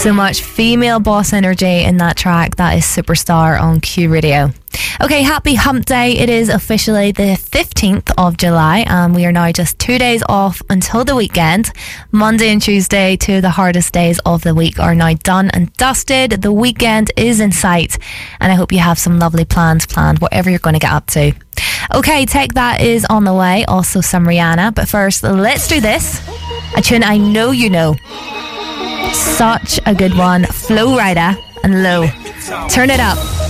So much female boss energy in that track. That is Superstar on Q Radio. Okay, happy hump day. It is officially the 15th of July and we are now just 2 days off until the weekend. Monday and Tuesday, two of the hardest days of the week, are now done and dusted. The weekend is in sight and I hope you have some lovely plans planned, whatever you're going to get up to. Okay, Take That is on the way, also some Rihanna, but first let's do this. A tune I know you know. Such a good one. Flo Rida and Low. Turn it up.